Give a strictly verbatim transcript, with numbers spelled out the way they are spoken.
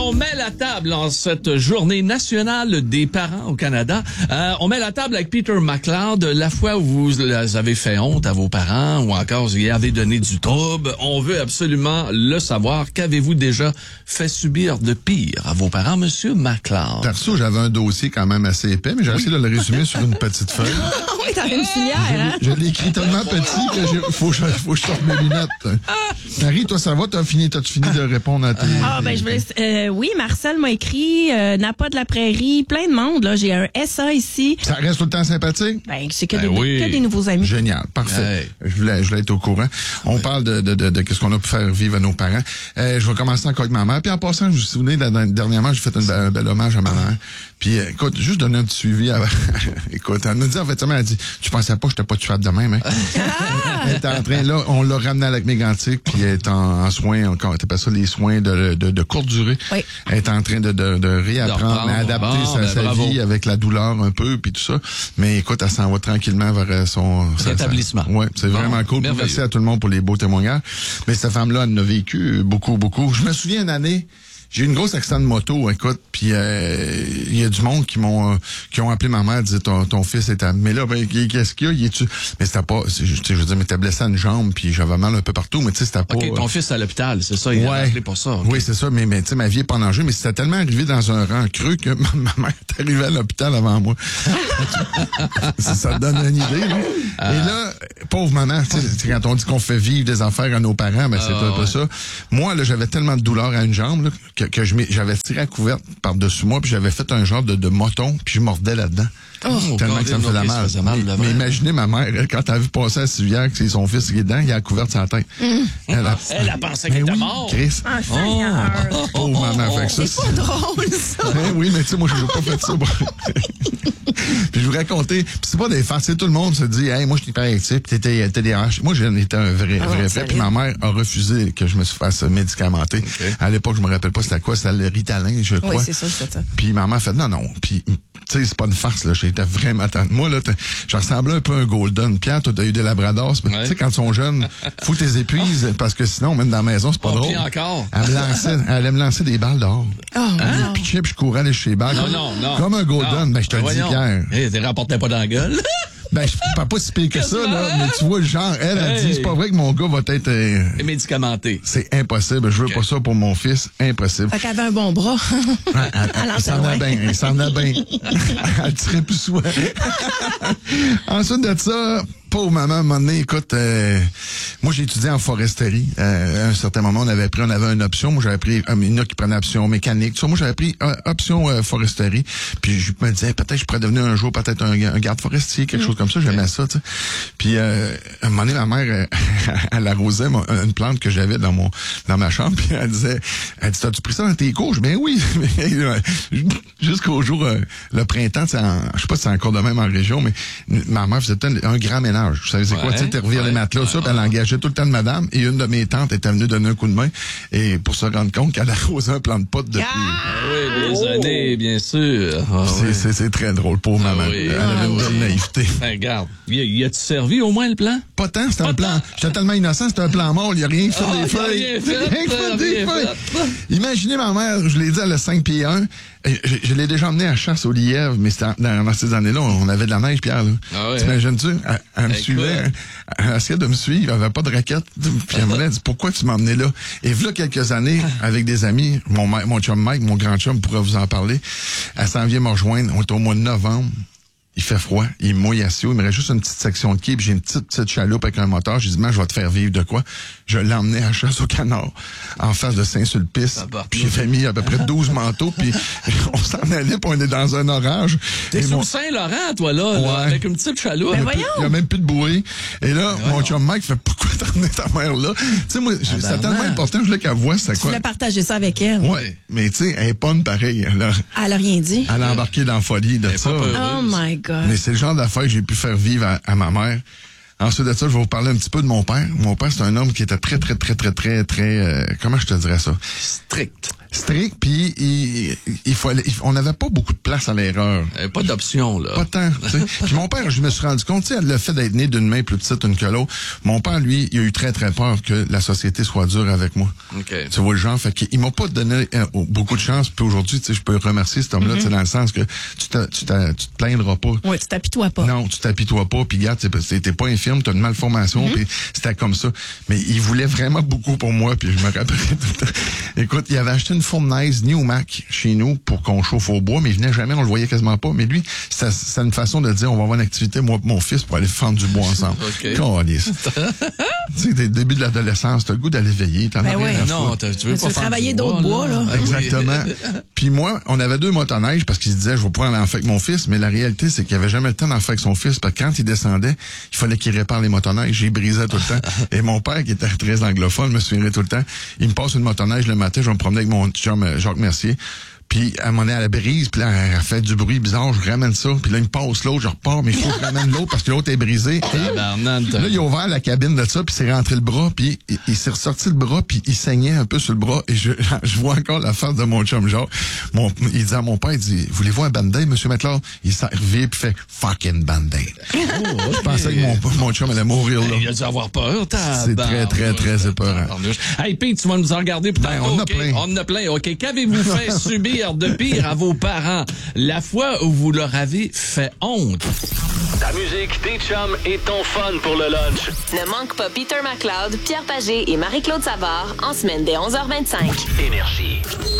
on met la table en cette journée nationale des parents au Canada. Euh, on met la table avec Peter McLeod, la fois où vous avez fait honte à vos parents ou encore vous y avez donné du trouble. On veut absolument le savoir. Qu'avez-vous déjà fait subir de pire à vos parents, Monsieur McLeod? Perso, j'avais un dossier quand même assez épais, mais j'ai essayé de le résumer sur une petite feuille. Oui, t'as une filière, hein? Je, je l'ai écrit tellement petit que j'ai, faut, que je, faut que je sorte mes lunettes. Marie, toi, ça va? T'as fini, t'as fini de répondre à tes... Ah, ben, je voulais, euh, oui, Marcel m'a écrit, euh, Napa de la Prairie, plein de monde, là. J'ai un S A ici. Ça reste tout le temps sympathique? Ben, c'est que, Ben des, oui. que des nouveaux amis. Génial, parfait. Hey. Je voulais, je voulais être au courant. On Oui. parle de, de, de, de qu'est-ce qu'on a pu faire vivre à nos parents. Euh, je vais commencer encore avec ma mère. Puis en passant, je vous souvenez, la- la- dernièrement, j'ai fait un, un bel hommage à ma mère. Puis euh, écoute, juste donner un petit suivi. À... écoute, elle me dit en fait, elle m'a dit, tu pensais pas que j'étais pas tuable de même, hein? Elle était en train, là, on l'a ramenée à Lac Mégantic, puis elle est en, en soins, encore, on appelle ça les soins de, de, de courte durée. Oui. Elle est en train de, de, de réapprendre, De à adapter reprendre. sa, Bon, ben, sa bravo. vie avec la douleur un peu, puis tout ça. Mais écoute, elle s'en va tranquillement vers son... sa- sa- Rétablissement. Ouais, c'est Bon, vraiment cool. merveilleux. Merci à tout le monde pour les beaux témoignages. Mais cette femme-là, elle en a vécu beaucoup, beaucoup. Je me souviens une année, j'ai eu une grosse accident de moto, écoute, puis euh, il y a du monde qui m'ont euh, qui ont appelé ma mère, disaient ton, ton fils est à... Mais là, ben, qu'est-ce qu'il y a? Il est-tu... Mais c'était pas... c'est- Tu sais, je veux dire, mais t'es blessé à une jambe, puis j'avais mal un peu partout, mais tu sais, c'était pas... OK, ton euh, fils à l'hôpital, c'est ça, il est appelé pour ça. OK. Oui, c'est ça, mais, mais tu sais, ma vie est pas en enjeu, mais c'était tellement arrivé dans un rang creux que ma, ma mère est arrivée à l'hôpital avant moi. ça, ça te donne une idée, là. Ah. Et là, pauvre maman, tu sais, c'est quand on dit qu'on fait vivre des affaires à nos parents, ben c'est Ah, un peu ouais. ça. Moi, là, j'avais tellement de douleur à une jambe, là, que, que je m'ai- j'avais tiré à couverte par-dessus moi, puis j'avais fait un genre de, de moton, puis je mordais là-dedans. Oh, tellement que ça me faisait ok, ça mal. faisait mal, là, mais, mais ouais. imaginez ma mère, elle, quand elle a vu passer à Civière, que c'est son fils qui est dedans, il a la couverte sur la tête. Elle a, Elle a pensé Ben qu'il était oui, mort. Chris. Ah, Seigneur. Pauvre maman, fait que ça, C'est pas drôle, ça. Ben oui, mais tu sais, moi, je n'ai pas fait ça. Bon. Puis je vous racontais, puis c'est pas des farces, c'est tout le monde se dit, hey, moi, je suis hyperactif, puis t'étais T D A H. Moi, j'en étais un vrai, Ah, vrai fait. sérieux? Puis ma mère a refusé que je me fasse médicamenter. Okay. À l'époque, je me rappelle pas c'était quoi, c'était le Ritalin, je crois. Oui, c'est ça, c'est ça. Puis maman a fait, non, non. Puis, tu sais, c'est pas une farce, là. J'étais vraiment tendre. Moi, là, t'as- je ressemblais un peu à un Golden. Pierre, toi, t'as eu des Labradors. Tu Ouais. sais, quand ils sont jeunes, faut que tu les épuises, parce que sinon, même dans la maison, c'est pas Oh, drôle. puis encore. Elle me lançait, elle allait me lancer des balles dehors. Oh, Elle non. me pitchait, puis je courais aller chez les balles. Non, Comme- non, non. Comme un Golden. Non. Ben, je te le dis, Voyons. Pierre. Eh, t'es rapporté pas dans la gueule. Ben, je ne pas si pire que ça, Quasiment, là, hein? mais tu vois, le genre, elle a Hey. dit, c'est pas vrai que mon gars va être... euh, Et médicamenté. c'est impossible, je veux Ok. pas ça pour mon fils, impossible. Fait qu'elle avait un bon bras. Elle, elle, Elle en elle s'en sait a loin. bien, elle s'en a bien. Elle tirait plus soin. Ensuite de ça, pauvre maman, à un moment donné, écoute, euh, moi j'ai étudié en foresterie. Euh, à un certain moment, on avait pris, on avait une option. Moi j'avais pris, euh, il y en a qui prennent option mécanique. Tout ça, moi j'avais pris euh, option euh, foresterie. Puis je me disais, peut-être je pourrais devenir un jour peut-être un, un garde forestier, quelque chose comme ça. J'aimais ça, tu sais. Puis euh, à un moment donné, ma mère, euh, elle arrosait mon- une plante que j'avais dans mon dans ma chambre. Puis elle disait, elle dit, t'as-tu pris ça dans tes cours? Je dis, ben oui. Mais, euh, jusqu'au jour, euh, le printemps, tu sais, en- je sais pas si c'est encore de même en région, mais ma mère faisait tout un, un grand ménage. Vous savez c'est quoi? Ouais, Tu sais, tu revires ouais, les matelas, ouais, ça, puis elle ouais. engageait tout le temps de madame. Et une de mes tantes était venue donner un coup de main. Et pour se rendre compte qu'elle arrosait un plant de pote depuis... Ah oui, des années, bien sûr. Ah, C'est, oui. c'est, c'est très drôle pour Ah maman. oui. Elle avait une Ah belle oui. naïveté. Ben, regarde, y a- y a-tu servi au moins le plan? Pas tant, c'était Pas un plan. tant. J'étais tellement innocent, c'était un plan mort. Il n'y a rien que sur Ah, des il y a feuilles. rien fait, Rien que sur des rien feuilles. fait. Imaginez ma mère, je l'ai dit, elle a cinq pieds un. Et Je, je l'ai déjà emmené à chasse au lièvre, mais c'était en- dans, dans ces années-là, on avait de la neige, Pierre. Là. Ah ouais, T'imagines-tu? Elle, elle me Écoute. suivait, elle, elle essayait de me suivre, elle avait pas de raquette. Puis elle me dit, pourquoi tu m'as emmené là? Et voilà quelques années, avec des amis, mon, ma- mon chum Mike, mon grand chum pourrait vous en parler, elle s'en vient me rejoindre, on est au mois de novembre. Il fait froid, il mouille à Sio, il me reste juste une petite section de quai, puis j'ai une petite, petite chaloupe avec un moteur. J'ai dit, man, je vais te faire vivre de quoi? Je l'ai emmené à chasse au canard, en face de Saint-Sulpice. Ah bah. Puis j'ai fait mis à peu près douze manteaux, puis on s'en allait, puis on est dans un orage. T'es Et sous mon- Saint-Laurent, toi, là, là, Ouais. avec une petite chaloupe. Ben il y a plus- voyons. Il y a même plus de bouée. Et là, Ben mon voyons. chum Mike fait, pourquoi t'as emmené ta mère là? Tu sais, moi, j'ai- c'est ben tellement ouais. important, je voulais qu'elle voie c'est Tu quoi. voulais partager ça avec elle. Ouais. Mais tu sais, elle est pas une pareille. Elle a, Elle a rien dit. elle a embarqué dans la folie de Elle est ça. pas peureuse. Oh my God. Mais c'est le genre d'affaires que j'ai pu faire vivre à, à ma mère. Ensuite de ça, je vais vous parler un petit peu de mon père. Mon père, c'est un homme qui était très, très, très, très, très, très, euh, comment je te dirais ça? Strict. strict, puis il, il fallait, il, on n'avait pas beaucoup de place à l'erreur. Euh, pas d'option, là. Pas tant, tu sais. Puis mon père, je me suis rendu compte, tu sais, le fait d'être né d'une main plus petite une que l'autre, mon père, lui, il a eu très, très peur que la société soit dure avec moi. Okay. Tu vois le genre, fait qu'il m'a pas donné euh, beaucoup de chance, puis aujourd'hui, tu sais, je peux remercier cet homme-là, mm-hmm. tu sais, dans le sens que tu te, tu te, tu te plaindras pas. Oui, tu t'apitoies pas. Non, tu t'apitoies pas, puis regarde, t'es pas infirme, t'as une malformation, mm-hmm. puis c'était comme ça. Mais il voulait vraiment beaucoup pour moi, puis je me rappelle tout le temps. Écoute, il avait acheté une fournaise New-Mac chez nous pour qu'on chauffe au bois, mais il venait jamais, on le voyait quasiment pas. Mais lui, c'est une façon de dire, on va avoir une activité, moi et mon fils, pour aller fendre du bois ensemble. OK. Calice. Tu sais, dès le début de l'adolescence, t'as le goût d'aller veiller, t'en ben as oui. rien à Non, foutre. tu veux mais pas tu veux travailler d'autres bois, là. là. Exactement. Puis moi, on avait deux motoneiges parce qu'il se disait, je vais pouvoir aller en faire avec mon fils, mais la réalité, c'est qu'il avait jamais le temps d'en faire avec son fils, parce que quand il descendait, il fallait qu'il répare les motoneiges. J'y brisais tout le temps. Et mon père, qui était très anglophone, me suivait tout le temps. Il me passe une motoneige le matin, je vais me promener avec mon chum Jacques Mercier. Puis, à un moment donné, à la brise, puis là, elle fait du bruit bizarre, je ramène ça, puis là, il me passe l'autre, je repars, mais il faut que je ramène l'autre parce que l'autre est brisé. Et là, il a ouvert la cabine de ça, puis s'est rentré le bras, puis il, il s'est ressorti le bras, puis il saignait un peu sur le bras, et je, je vois encore la face de mon chum, genre, mon, il dit à mon père, il dit, voulez-vous un band-aid, monsieur McLeod? Il s'est arrivé, puis fait, fucking band-aid. Oh, okay. Je pensais que mon, mon chum allait mourir, là. Il a dû avoir peur, t'as. C'est très, très, très épeurant. Hey, Pete, tu vas nous en regarder pour ben, on, okay. a plein. on en a plein. OK, qu'avez-vous fait subir de pire à vos parents? La fois où vous leur avez fait honte. Ta musique, tes chums et ton fun pour le lunch. Ne manque pas Peter McLeod, Pierre Pagé et Marie-Claude Savard en semaine dès onze heures vingt-cinq. Énergie.